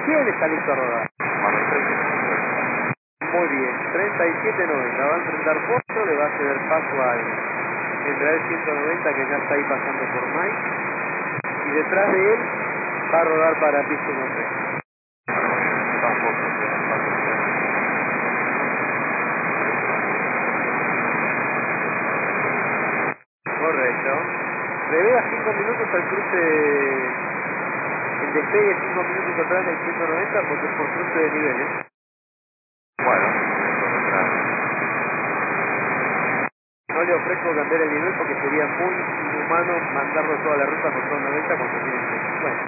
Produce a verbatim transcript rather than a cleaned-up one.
¿Quién está listo a rodar? Muy bien, treinta y siete noventa, va a enfrentar Potro, le va a ceder paso al Embraer ciento noventa que ya está ahí pasando por Mike, y detrás de él va a rodar para pista uno tres. Correcto. Revea cinco minutos al cruce, el despegue cinco minutos atrás del ciento noventa porque es por cruce de niveles. Bueno, No le ofrezco cambiar el nivel porque sería muy inhumano mandarlo toda la ruta por ciento noventa cuando tiene que. Bueno.